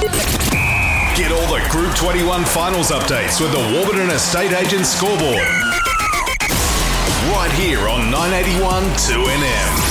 Get all the Group 21 finals updates with the Warburton Estate Agent Scoreboard. Right here on 981 2NM.